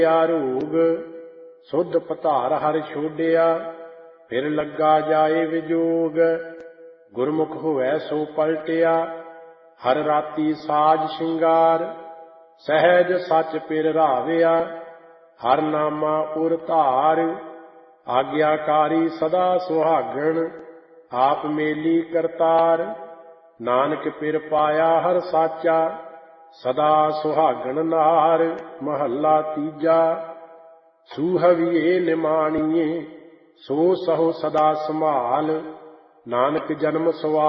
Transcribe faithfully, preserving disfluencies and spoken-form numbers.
ਰੋਗ ਸੁਧ ਪਧਾਰ ਹਰ ਛੋਡਿਆ, ਫਿਰ ਲੱਗਾ ਜਾਏ ਵਿਜੋਗ। ਗੁਰਮੁਖ ਹੋਵੈ ਸੋ ਪਲਟਿਆ, ਹਰ ਰਾਤੀ ਸਾਜ ਸ਼ਿੰਗਾਰ। ਸਹਿਜ ਸਚ ਪਿਰ ਰਾਵਿਆ, ਹਰ ਨਾਮਾ ਉਰ ਧਾਰ। ਆਗਿਆਕਾਰੀ ਸਦਾ ਸੁਹਾਗਣ, ਆਪ ਮੇਲੀ ਕਰਤਾਰ। ਨਾਨਕ ਪਿਰ ਪਾਇਆ ਹਰ ਸਾਚਾ, ਸਦਾ ਸੁਹਾਗਣ ਨਾਰ। ਮਹੱਲਾ ਤੀਜਾ। ਸੂਹਵੀਏ ਨਿਮਾਣੀਏ, ਸੋ ਸਹੁ ਸਦਾ ਸੰਭਾਲ। ਨਾਨਕ ਜਨਮ ਸਵਾ